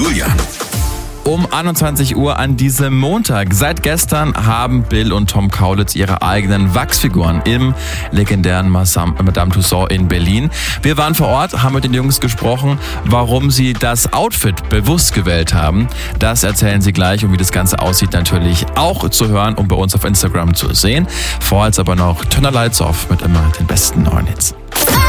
Julian. Um 21 Uhr an diesem Montag. Seit gestern haben Bill und Tom Kaulitz ihre eigenen Wachsfiguren im legendären Madame Tussauds in Berlin. Wir waren vor Ort, haben mit den Jungs gesprochen, warum sie das Outfit bewusst gewählt haben. Das erzählen sie gleich und wie das Ganze aussieht natürlich auch zu hören und bei uns auf Instagram zu sehen. Vorher jetzt aber noch Turn the Lights Off mit immer den besten neuen Hits.